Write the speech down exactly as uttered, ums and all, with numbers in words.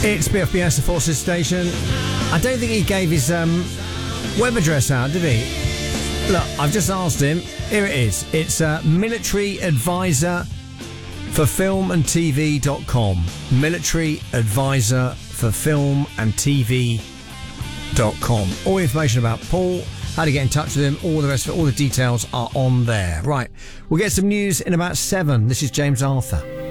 It's B F B S, the Forces Station. I don't think he gave his um, web address out, did he? Look, I've just asked him. Here it is. It's uh, military advisor for film and T V dot com. Military advisor for film and T V dot com. All the information about Paul, how to get in touch with him, all the rest of it, all the details are on there. Right, we'll get some news in about seven. This is James Arthur.